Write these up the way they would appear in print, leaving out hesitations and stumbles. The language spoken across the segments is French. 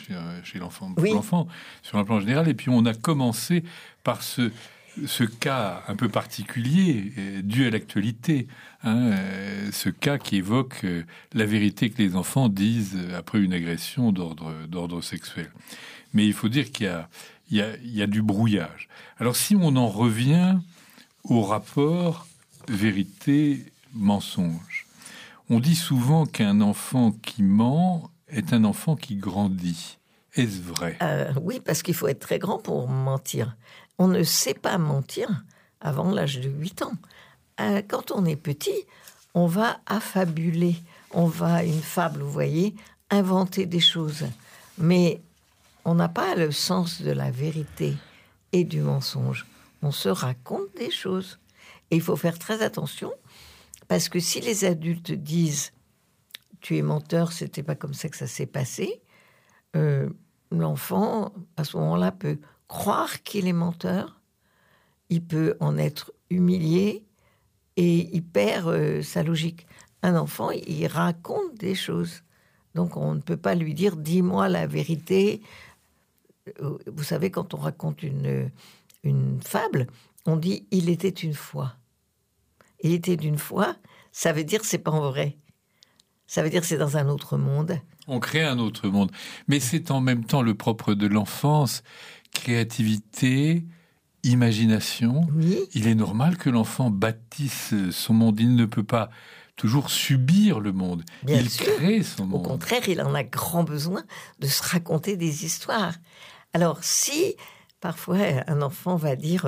chez l'enfant, Oui. pour l'enfant, sur un plan général. Et puis on a commencé par ce cas un peu particulier, dû à l'actualité, ce cas qui évoque la vérité que les enfants disent après une agression d'ordre sexuel. Mais il faut dire qu'il y a du brouillage. Alors si on en revient au rapport vérité-mensonge, on dit souvent qu'un enfant qui ment est un enfant qui grandit. Est-ce vrai ? Oui, parce qu'il faut être très grand pour mentir. On ne sait pas mentir avant l'âge de 8 ans. Quand on est petit, on va affabuler. On va, une fable, vous voyez, inventer des choses. Mais on n'a pas le sens de la vérité et du mensonge. On se raconte des choses. Et il faut faire très attention, parce que si les adultes disent « tu es menteur, c'était pas comme ça que ça s'est passé », l'enfant, à ce moment-là, peut croire qu'il est menteur, il peut en être humilié et il perd sa logique. Un enfant, il raconte des choses. Donc, on ne peut pas lui dire « dis-moi la vérité ». Vous savez, quand on raconte une fable, on dit « il était une fois ». Il était d'une fois, ça veut dire que c'est pas en vrai. Ça veut dire que c'est dans un autre monde. On crée un autre monde. Mais c'est en même temps le propre de l'enfance. Créativité, imagination. Oui. Il est normal que l'enfant bâtisse son monde. Il ne peut pas toujours subir le monde. Bien il sûr. crée son monde. Au contraire, il en a grand besoin de se raconter des histoires. Alors, si parfois un enfant va dire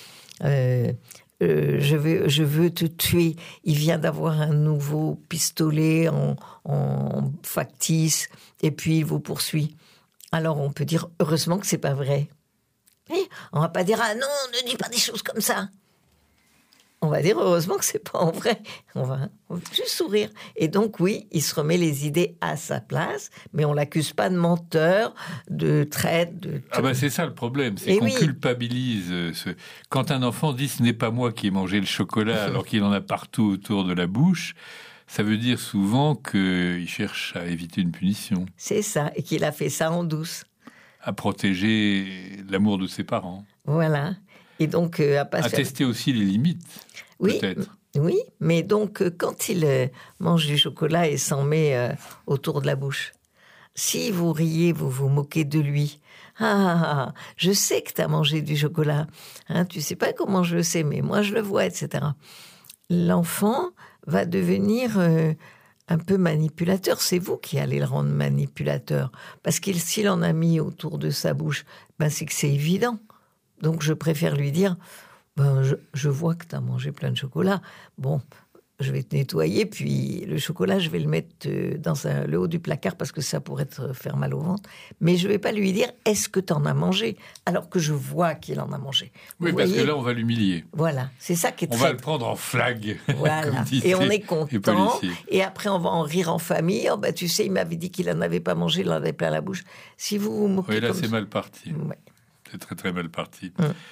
je veux te tuer, il vient d'avoir un nouveau pistolet en factice, et puis il vous poursuit. Alors on peut dire heureusement que c'est pas vrai. Et on va pas dire ah non, ne dis pas des choses comme ça. On va dire heureusement que c'est pas en vrai. On va juste sourire. Et donc oui, il se remet les idées à sa place, mais on l'accuse pas de menteur, de traître, de... Ah ben c'est ça le problème, c'est qu'on culpabilise. Quand un enfant dit ce n'est pas moi qui ai mangé le chocolat alors qu'il en a partout autour de la bouche, ça veut dire souvent qu'il cherche à éviter une punition. C'est ça, et qu'il a fait ça en douce. À protéger l'amour de ses parents. Voilà. Et donc, à tester aussi les limites, oui, peut-être. Oui, mais donc, quand il mange du chocolat et s'en met autour de la bouche, si vous riez, vous vous moquez de lui. Ah, je sais que tu as mangé du chocolat. Hein, tu sais pas comment je le sais, mais moi, je le vois, etc. L'enfant va devenir un peu manipulateur. C'est vous qui allez le rendre manipulateur. Parce que s'il en a mis autour de sa bouche, ben, c'est que c'est évident. Donc, je préfère lui dire, je vois que tu as mangé plein de chocolat. Bon, je vais te nettoyer, puis le chocolat, je vais le mettre dans le haut du placard parce que ça pourrait te faire mal au ventre. Mais je ne vais pas lui dire, est-ce que tu en as mangé? Alors que je vois qu'il en a mangé. Oui, vous parce voyez? que là, on va l'humilier. Voilà, c'est ça qui est on va le prendre en flag, voilà. comme disent et on est content. les Et après, on va en rire en famille. Oh, tu sais, il m'avait dit qu'il n'en avait pas mangé, il en avait plein la bouche. Si vous vous moquez oui, là, comme c'est ça... mal parti. Ouais. C'est très, très mal parti.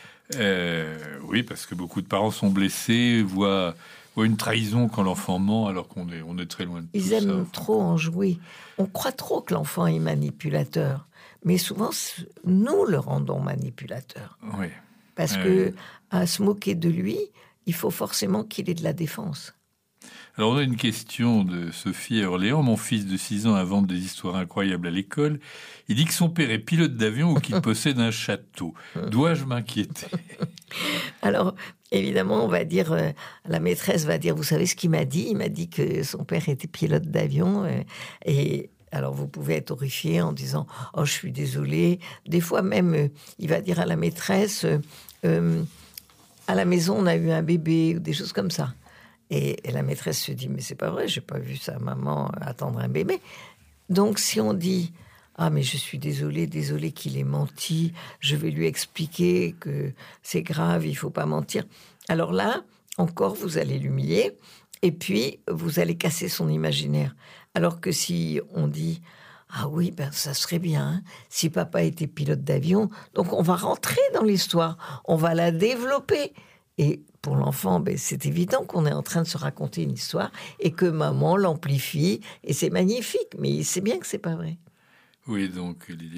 Oui, parce que beaucoup de parents sont blessés, voient une trahison quand l'enfant ment, alors qu'on est très loin de tout ça. Ils aiment trop en jouer. On croit trop que l'enfant est manipulateur. Mais souvent, nous le rendons manipulateur. Oui. Parce que à se moquer de lui, il faut forcément qu'il ait de la défense. Alors, on a une question de Sophie à Orléans. Mon fils de 6 ans invente des histoires incroyables à l'école. Il dit que son père est pilote d'avion ou qu'il possède un château. Dois-je m'inquiéter? Alors, évidemment, on va dire, la maîtresse va dire, vous savez ce qu'il m'a dit? Il m'a dit que son père était pilote d'avion. Et alors, vous pouvez être horrifié en disant, oh, je suis désolée. Des fois même, il va dire à la maîtresse, à la maison, on a eu un bébé, ou des choses comme ça. Et la maîtresse se dit, mais c'est pas vrai, j'ai pas vu sa maman attendre un bébé. Donc, si on dit, ah, mais je suis désolée qu'il ait menti, je vais lui expliquer que c'est grave, il faut pas mentir. Alors là, encore, vous allez l'humilier, et puis, vous allez casser son imaginaire. Alors que si on dit, ah oui, ça serait bien, hein, si papa était pilote d'avion, donc on va rentrer dans l'histoire, on va la développer. Et pour l'enfant, c'est évident qu'on est en train de se raconter une histoire et que maman l'amplifie et c'est magnifique, mais il sait bien que c'est pas vrai. Oui, donc